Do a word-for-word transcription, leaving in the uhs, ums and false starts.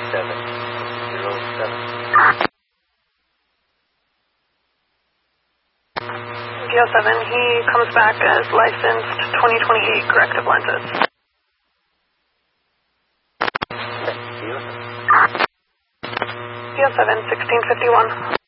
seven zero seven. D O seven, he comes back as licensed twenty twenty-eight corrective lenses. D O seven, sixteen fifty-one.